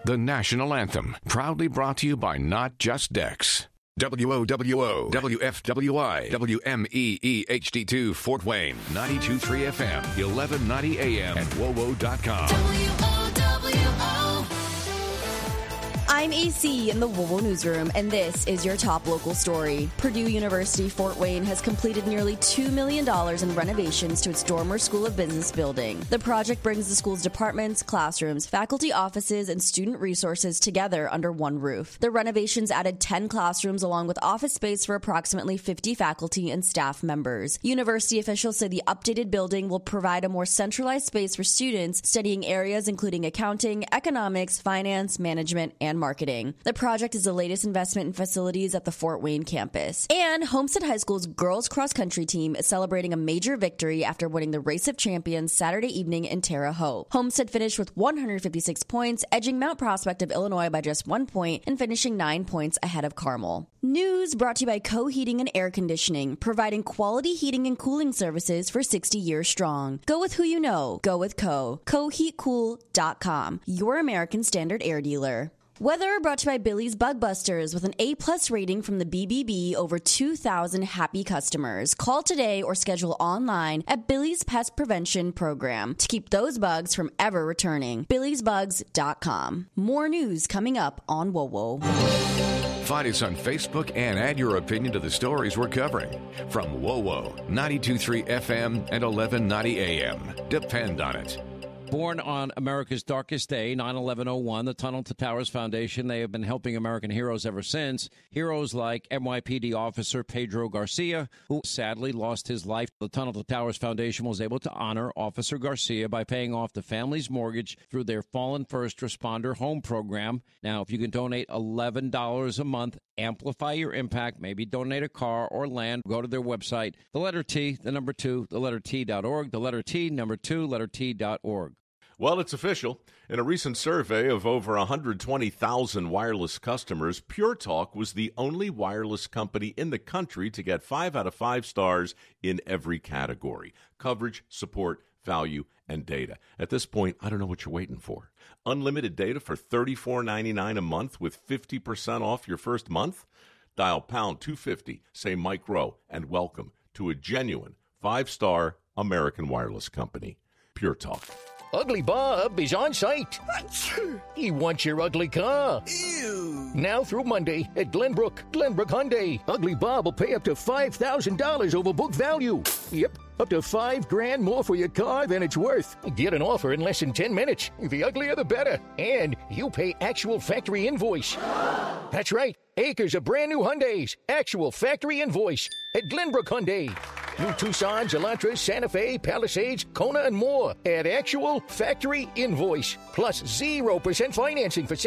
the national anthem, proudly brought to you by Not Just Decks. WOWO, WFWI, WMEE HD2 Fort Wayne, 92.3 FM, 1190 AM, and WOWO.com. I'm AC in the WOWO Newsroom, and this is your top local story. Purdue University Fort Wayne has completed nearly $2 million in renovations to its Dormer School of Business building. The project brings the school's departments, classrooms, faculty offices, and student resources together under one roof. The renovations added 10 classrooms along with office space for approximately 50 faculty and staff members. University officials say the updated building will provide a more centralized space for students studying areas including accounting, economics, finance, management, and marketing. The project is the latest investment in facilities at the Fort Wayne campus. And Homestead High School's girls cross-country team is celebrating a major victory after winning the Race of Champions Saturday evening in Terre Haute. Homestead finished with 156 points, edging Mount Prospect of Illinois by just 1 point and finishing 9 points ahead of Carmel. News brought to you by Co-Heating and Air Conditioning, providing quality heating and cooling services for 60 years strong. Go with who you know. Go with Co. CoHeatCool.com, your American Standard air dealer. Weather brought to you by Billy's Bug Busters with an A+ rating from the BBB, over 2,000 happy customers. Call today or schedule online at Billy's Pest Prevention Program to keep those bugs from ever returning. BillysBugs.com. More news coming up on WOWO. Find us on Facebook and add your opinion to the stories we're covering. From WOWO, 92.3 FM and 1190 AM. Depend on it. Born on America's darkest day, 9/11/01, the Tunnel to Towers Foundation, they have been helping American heroes ever since. Heroes like NYPD officer Pedro Garcia, who sadly lost his life. The Tunnel to Towers Foundation was able to honor Officer Garcia by paying off the family's mortgage through their Fallen First Responder Home Program. Now, if you can donate $11 a month, amplify your impact, maybe donate a car or land, go to their website, the letter T, the number 2, the letter T.org, the letter T, number 2, letter T.org. Well, it's official. In a recent survey of over 120,000 wireless customers, Pure Talk was the only wireless company in the country to get 5 out of 5 stars in every category: coverage, support, value, and data. At this point, I don't know what you're waiting for. Unlimited data for $34.99 a month with 50% off your first month? Dial pound 250, say Mike Rowe, and welcome to a genuine 5-star American wireless company. Pure Talk. Ugly Bob is on site. He wants your ugly car. Ew. Now through Monday at Glenbrook Hyundai. Ugly Bob will pay up to $5,000 over book value. Yep, up to $5,000 more for your car than it's worth. Get an offer in less than 10 minutes. The uglier the better. And you pay actual factory invoice. That's right. Acres of brand new Hyundais. Actual factory invoice at Glenbrook Hyundai. New Tucsons, Elantras, Santa Fe, Palisades, Kona, and more at actual factory invoice. Plus 0% financing for